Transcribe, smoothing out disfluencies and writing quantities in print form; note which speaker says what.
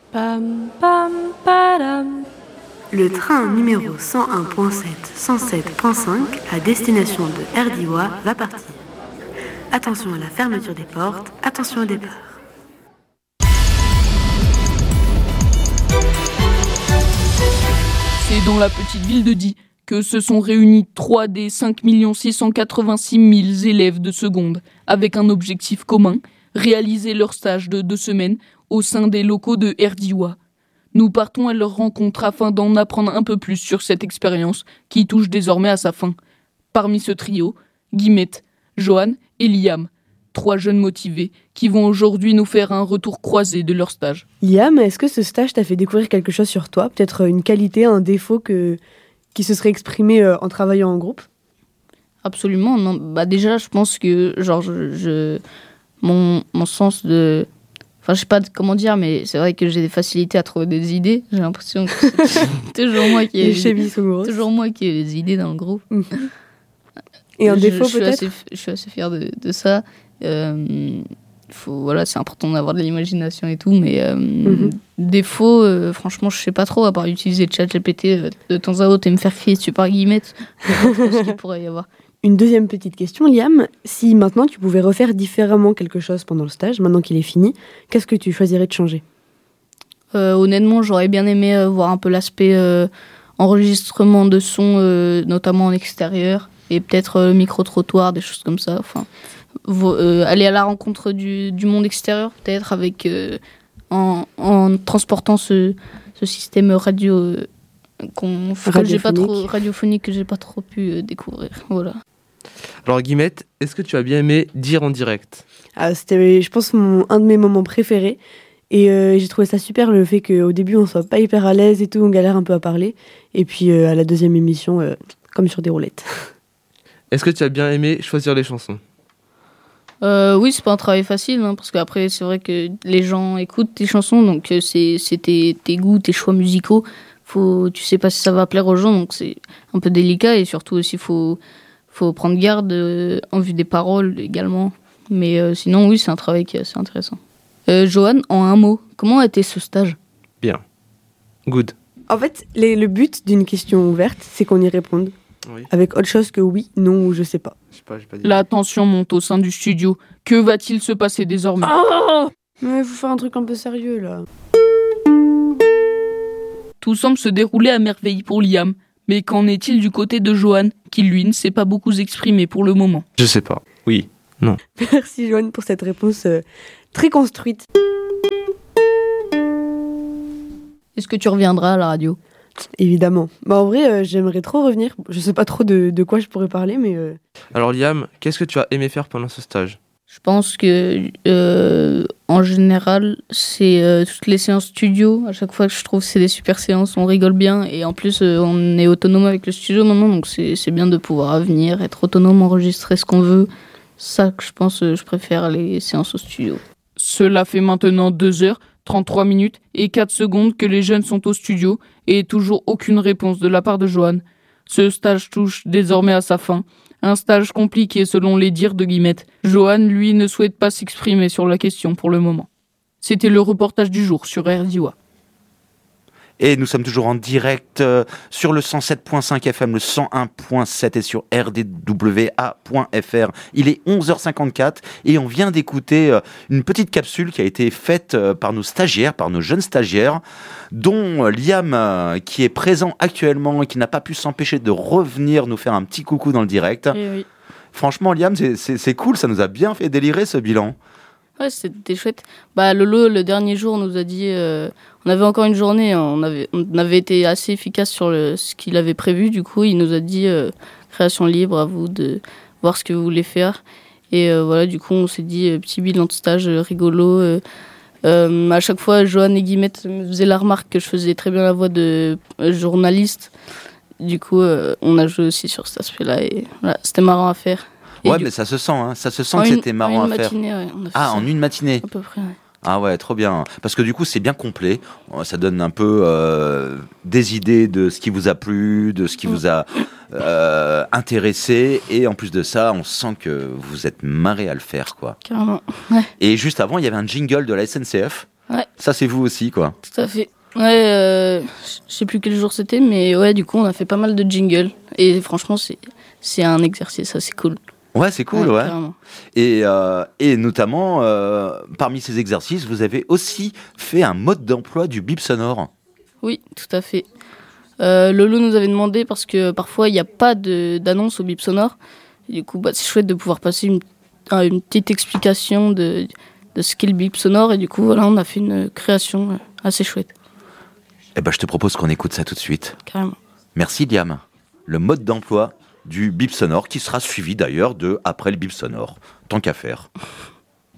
Speaker 1: Pam, pam, padam.
Speaker 2: Le train numéro 101.7, 107.5 à destination de Erdiwa va partir. Attention à la fermeture des portes, attention au départ.
Speaker 3: C'est dans la petite ville de Die que se sont réunis 3 des 5 686 000 élèves de seconde avec un objectif commun, réaliser leur stage de 2 semaines au sein des locaux de Erdiwa. Nous partons à leur rencontre afin d'en apprendre un peu plus sur cette expérience qui touche désormais à sa fin. Parmi ce trio, Guillemette, Johan et Liam, 3 jeunes motivés qui vont aujourd'hui nous faire un retour croisé de leur stage.
Speaker 4: Liam, est-ce que ce stage t'a fait découvrir quelque chose sur toi ? Peut-être une qualité, un défaut qui se serait exprimé en travaillant en groupe ?
Speaker 5: Absolument, non. Déjà, je pense que mon sens de... Enfin, je sais pas comment dire, mais c'est vrai que j'ai des facilités à trouver des idées. J'ai l'impression que c'est toujours moi qui ai les idées dans le groupe.
Speaker 4: Et un défaut peut-être ?
Speaker 5: Je suis assez fier de ça. C'est important d'avoir de l'imagination et tout, mais défaut, franchement, je sais pas trop, à part utiliser ChatGPT de temps à autre et me faire crier dessus par Guillemette. Je sais pas trop ce qu'il pourrait y avoir.
Speaker 4: Une deuxième petite question, Liam. Si maintenant tu pouvais refaire différemment quelque chose pendant le stage, maintenant qu'il est fini, qu'est-ce que tu choisirais de changer ?
Speaker 5: Honnêtement, j'aurais bien aimé voir un peu l'aspect enregistrement de son, notamment en extérieur, et peut-être micro-trottoir, des choses comme ça. Enfin, aller à la rencontre du monde extérieur, peut-être, avec en transportant ce système radiophonique que j'ai pas trop pu découvrir. Voilà.
Speaker 6: Alors Guillemette, est-ce que tu as bien aimé dire en direct ?
Speaker 4: C'était, je pense, un de mes moments préférés. Et j'ai trouvé ça super, le fait qu'au début, on soit pas hyper à l'aise et tout, on galère un peu à parler. Et puis à la deuxième émission, comme sur des roulettes.
Speaker 6: Est-ce que tu as bien aimé choisir les chansons ?
Speaker 5: Oui, c'est pas un travail facile, parce qu'après, c'est vrai que les gens écoutent tes chansons, donc c'est tes goûts, tes choix musicaux. Tu sais pas si ça va plaire aux gens, donc c'est un peu délicat. Et surtout aussi, faut prendre garde en vue des paroles également. Mais sinon, oui, c'est un travail qui est assez intéressant. Johan, en un mot, comment a été ce stage ?
Speaker 6: Bien. Good.
Speaker 4: En fait, le but d'une question ouverte, c'est qu'on y réponde. Oui. Avec autre chose que oui, non ou je sais pas.
Speaker 6: J'ai pas dit.
Speaker 3: La tension monte au sein du studio. Que va-t-il se passer désormais ?
Speaker 4: Mais faut faire un truc un peu sérieux, là.
Speaker 3: Tout semble se dérouler à merveille pour Liam. Mais qu'en est-il du côté de Johan, qui lui ne s'est pas beaucoup exprimé pour le moment ?
Speaker 6: Je sais pas. Oui. Non.
Speaker 4: Merci Johan pour cette réponse très construite.
Speaker 5: Est-ce que tu reviendras à la radio ?
Speaker 4: Évidemment. En vrai, j'aimerais trop revenir. Je sais pas trop de quoi je pourrais parler, mais...
Speaker 6: Alors Liam, qu'est-ce que tu as aimé faire pendant ce stage ?
Speaker 5: Je pense que, en général, c'est toutes les séances studio. À chaque fois que je trouve que c'est des super séances, on rigole bien. Et en plus, on est autonome avec le studio maintenant, donc c'est bien de pouvoir venir, être autonome, enregistrer ce qu'on veut. Ça que je pense, je préfère les séances au studio.
Speaker 3: Cela fait maintenant 2h33 et 4 secondes que les jeunes sont au studio et toujours aucune réponse de la part de Johan. Ce stage touche désormais à sa fin. Un stage compliqué selon les dires de Guillemette. Johan, lui, ne souhaite pas s'exprimer sur la question pour le moment. C'était le reportage du jour sur Erdiwa.
Speaker 7: Et nous sommes toujours en direct sur le 107.5 FM, le 101.7 et sur rdwa.fr. Il est 11h54 et on vient d'écouter une petite capsule qui a été faite par nos stagiaires, par nos jeunes stagiaires, dont Liam, qui est présent actuellement et qui n'a pas pu s'empêcher de revenir nous faire un petit coucou dans le direct.
Speaker 5: Oui.
Speaker 7: Franchement, Liam, c'est cool, ça nous a bien fait délirer ce bilan.
Speaker 5: Ouais, c'était chouette. Lolo, le dernier jour, nous a dit... on avait encore une journée, on avait été assez efficace sur ce qu'il avait prévu. Du coup, il nous a dit création libre, à vous de voir ce que vous voulez faire. Et voilà, du coup, on s'est dit petit bilan de stage rigolo. À chaque fois, Johan et Guillemette me faisaient la remarque que je faisais très bien la voix de journaliste. Du coup, on a joué aussi sur cet aspect-là. Et voilà, c'était marrant à faire.
Speaker 7: Ouais, mais ça se sent, ça se sent que c'était marrant à faire.
Speaker 5: En
Speaker 7: une matinée.
Speaker 5: À peu près, ouais.
Speaker 7: Ah ouais, trop bien. Parce que du coup, c'est bien complet. Ça donne un peu des idées de ce qui vous a plu, de ce qui vous a intéressé. Et en plus de ça, on sent que vous êtes marré à le faire, quoi.
Speaker 5: Carrément, ouais.
Speaker 7: Et juste avant, il y avait un jingle de la SNCF.
Speaker 5: Ouais.
Speaker 7: Ça, c'est vous aussi, quoi.
Speaker 5: Tout à fait. Ouais, je sais plus quel jour c'était, mais ouais, du coup, on a fait pas mal de jingles. Et franchement, c'est un exercice assez cool.
Speaker 7: Ouais, c'est cool, ouais.
Speaker 5: Carrément.
Speaker 7: Et notamment, parmi ces exercices, vous avez aussi fait un mode d'emploi du bip sonore.
Speaker 5: Oui, tout à fait. Lolo nous avait demandé parce que parfois, il n'y a pas d'annonce au bip sonore. Et du coup, c'est chouette de pouvoir passer une petite explication de ce qu'est le bip sonore. Et du coup, voilà, on a fait une création assez chouette.
Speaker 7: Eh ben, je te propose qu'on écoute ça tout de suite.
Speaker 5: Carrément.
Speaker 7: Merci, Liam. Le mode d'emploi du bip sonore qui sera suivi d'ailleurs de après le bip sonore. Tant qu'à faire.